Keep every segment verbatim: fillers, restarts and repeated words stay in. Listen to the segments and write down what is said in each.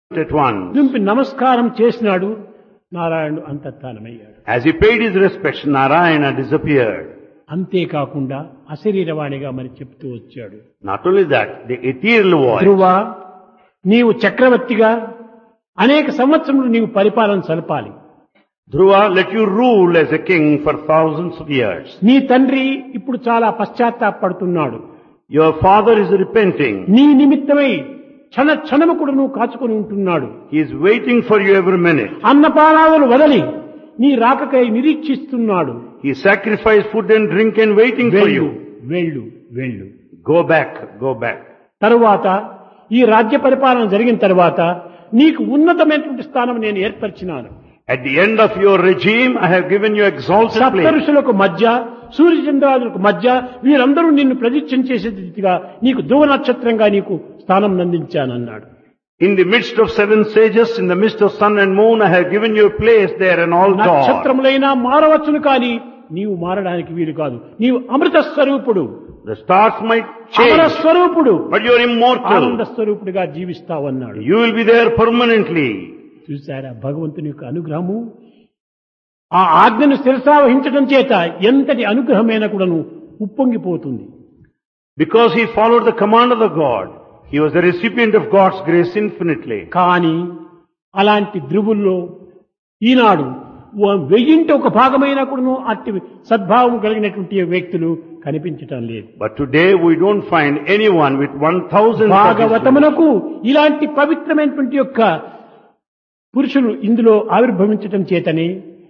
at once. దింపి నమస్కారం చేసినాడు. నారాయణుడు అంతర్ధానమయ్యాడు. As he paid his respects, Narayana disappeared. అంతేకాకుండా అశరీరవాణిగా మరి చెప్తూ వచ్చాడు. Not only that, the ethereal voice. ధ్రువ, నీవు చక్రవర్తిగా అనేక సంవత్సరములు నీవు పరిపాలన సలపాలి. Dhruva, let you rule as a king for thousands of years. నీ తండ్రి ఇప్పుడు చాలా పశ్చాత్తాపడుతున్నాడు. Your father is repenting. నీ నిమిత్తమై క్షణ క్షణము కూడా నువ్వు కాచుకొని ఉంటున్నాడు. He is waiting for you every minute. అన్నపానాలను వదలి నీ రాకకై నిరీక్షిస్తున్నాడు. He sacrificed food and drink and waiting for వెళ్ళు you. వెళ్ళు వెళ్ళు. Go back, go back. తరువాత ఈ రాజ్య పరిపాలన జరిగిన తర్వాత నీకు ఉన్నతమైనటువంటి స్థానం నేను ఏర్పరిచినాను. At the end of your regime, I have given you exalted place. సప్తఋషులకు మధ్య సూర్యచంద్రాదులకు మధ్య వీరందరూ నిన్ను ప్రదక్షిణ చేసే రీతిగా నీకు ధ్రువ నక్షత్రంగా నీకు స్థానం అందించానన్నాడు. In the midst of seven sages, in the midst of sun and moon, I have given you a place there and all God. నక్షత్రములైనా మారవచ్చును కానీ నీవు మారడానికి వీలు కాదు. నీవు అమృత స్వరూపుడు, The stars might అమర change, స్వరూపుడు, but you are immortal. ఆనంద స్వరూపుడిగా జీవిస్తావన్నాడు. You will be there permanently. చూశారా భగవంతుని యొక్క అనుగ్రహము? ఆ ఆజ్ఞను శిరసావహించడం చేత ఎంతటి అనుగ్రహమైన కూడాను ఉప్పొంగిపోతుంది. Because he followed the command of the God, he was the recipient of God's grace infinitely. కానీ అలాంటి ధ్రువుల్లో ఈనాడు వెయ్యింటి ఒక భాగమైన కూడాను అట్టి సద్భావం కలిగినటువంటి వ్యక్తులు కనిపించటం లేదు. But today we don't find anyone with one thousand. భాగవతమునకు ఇలాంటి పవిత్రమైనటువంటి యొక్క పురుషులు ఇందులో ఆవిర్భవించటం చేతనే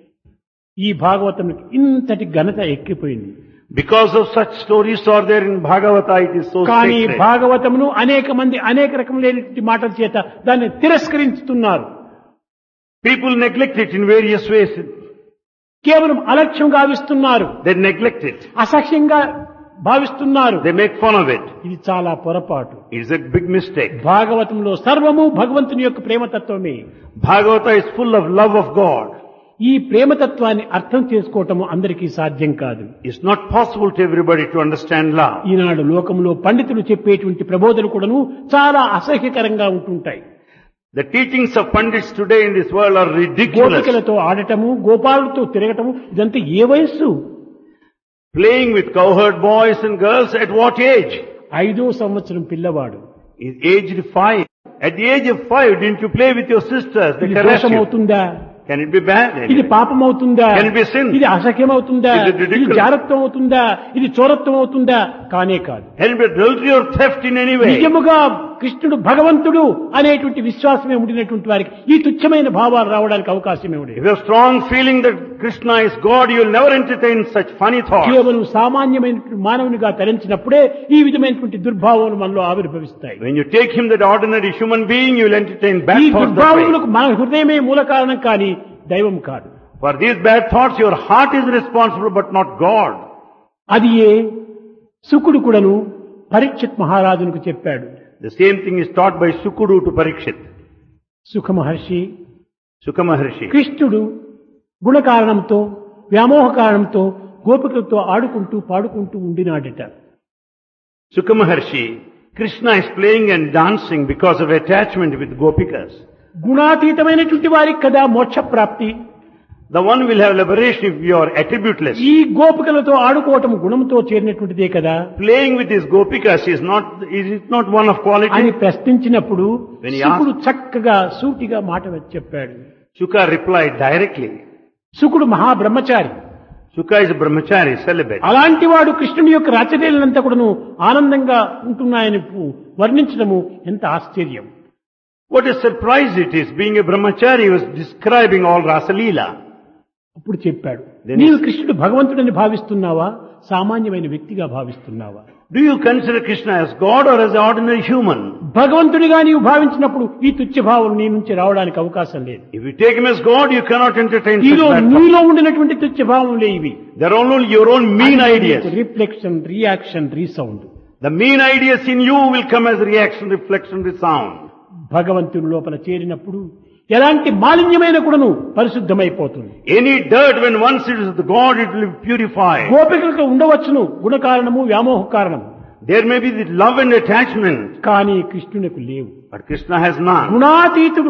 ఈ భాగవతమునికి ఇంతటి ఘనత ఎక్కిపోయింది. Because of such stories are there in Bhagavata, it is so కానీ sacred. భాగవతమును అనేక మంది అనేక రకములైనటువంటి మాటల చేత దాన్ని తిరస్కరిస్తున్నారు. People neglect it in various ways. కేవలం అలక్ష్యం గావిస్తున్నారు, They neglect it. అసహ్యంగా భావిస్తున్నారు. They make fun of it. ఇది చాలా పొరపాటు. It is a big mistake. భాగవతంలో సర్వము భగవంతుని యొక్క ప్రేమతత్వమే. Bhagavata is full of love of God. ఈ ప్రేమతత్వాన్ని అర్థం చేసుకోవటము అందరికీ సాధ్యం కాదు. It's not possible to everybody to understand love. ఈనాడు లోకంలో పండితులు చెప్పేటువంటి ప్రబోధనలు కూడాను చాలా అసహ్యకరంగా ఉంటుంటాయి. The teachings of pandits today in this world are ridiculous. గోపికలతో ఆడటము, గోపాలతో తిరగటము, ఇదంతా ఏ వయస్సు? Playing with cowherd boys and girls at what age? ఐదో సంవత్సరం పిల్లవాడు. Is aged five. At the age of five, didn't you play with your sisters? They ఇది caress దోషం you. అవుతుందా? Can it be bad? ఇది పాపం అవుతుందా? Can it be sin? ఇది అసఖ్యం అవుతుందా? Is it ridiculous? ఇది జారత్వం అవుతుందా? ఇది చోరత్వం అవుతుందా? కానే కాదు. Can it be adultery or theft in any way? నిజముగా కృష్ణుడు భగవంతుడు అనేటువంటి విశ్వాసమే ఉండినటువంటి వారికి ఈ తుచ్చమైన భావాలు రావడానికి అవకాశమే ఉండేది. If you have strong feeling that Krishna is God, you will never entertain such funny thoughts. కేవలం సామాన్యమైనటువంటి మానవునిగా తరించినప్పుడే ఈ విధమైనటువంటి దుర్భావాలు మనలో ఆవిర్భవిస్తాయి. When you take him that ordinary human being, you will entertain bad ఈ thoughts that way. దుర్భావములకు మన హృదయమే మూల కారణం కానీ దైవం కాదు. For these bad thoughts, your heart is responsible, but not God. అది ఏ శుకుడు కూడాను పరీక్షిత్ మహారాజునికి చెప్పాడు. The same thing is taught by Sukudu to Parikshit. సుఖ మహర్షి, Sukha Maharshi. కృష్ణుడు గుణ కారణంతో వ్యామోహ కారణంతో గోపికలతో ఆడుకుంటూ పాడుకుంటూ ఉండినాడట. Sukha Maharshi, Krishna is playing and dancing because of attachment with Gopikas. గుణాతీతమైనటువంటి వారికి కదా మోక్ష ప్రాప్తి. The one will have liberation if you are attributeless. ఈ గోపికలతో ఆడుకోవటం గుణంతో చేరినటువంటిదే కదా Playing with these Gopikas is not, is it not one of అని quality? ప్రశ్నించినప్పుడు When he శుకుడు చక్కగా సూటిగా మాట చెప్పాడు. Sukha replied directly. శుకుడు మహాబ్రహ్మచారి. Sukha is a brahmachari, celibate. అలాంటి వాడు కృష్ణుని యొక్క రచనలంతా కూడాను ఆనందంగా ఉంటున్నాయని వర్ణించడము ఎంత ఆశ్చర్యం. What a surprise it is, being a brahmachari, he was describing all Rasalila. అప్పుడు చెప్పాడు, Then నీవు he- కృష్ణుడు భగవంతుడని భావిస్తున్నావా, సామాన్యమైన వ్యక్తిగా భావిస్తున్నావా? Do you consider Krishna as God or as an ordinary human? భగవంతుడిగా నీవు భావించినప్పుడు ఈ తుచ్చ భావం నీ నుంచి రావడానికి అవకాశం లేదు. If you take him as God, you cannot entertain such నీలో bad thoughts. నీలో ఉండినటువంటి తుచ్చ భావములే ఇవి. They're only your own mean ideas. Reflection, reaction, resound. The mean ideas in you will come as reaction, reflection, resound. భగవంతుని లోపల చేరినప్పుడు ఎలాంటి మాలిన్యమైన కూడాను పరిశుద్ధమైపోతుంది. Any dirt, when once it is with God, it will be purified. గోపికలకు ఉండవచ్చును గుణ కారణము వ్యామోహ కారణము. There may be the love and attachment, కానీ కృష్ణునికి లేవు. but Krishna has none. గుణాతీతుడు